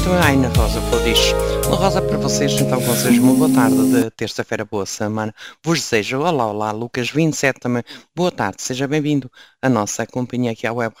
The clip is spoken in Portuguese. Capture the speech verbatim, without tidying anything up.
Ai, na Rosa, Flodiches. Uma Rosa para vocês, então, com vocês, uma boa tarde de terça-feira, boa semana. Vos desejo, olá, olá, Lucas vinte e sete também, boa tarde, seja bem-vindo à nossa companhia aqui à Web